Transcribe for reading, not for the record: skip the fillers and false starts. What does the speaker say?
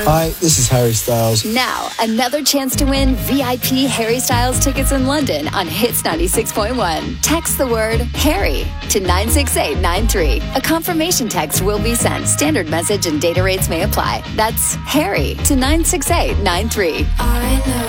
Hi, this is Harry Styles. Now, another chance to win VIP Harry Styles tickets in London on Hits 96.1. Text the word Harry to 96893. A confirmation text will be sent. Standard message and data rates may apply. That's Harry to 96893.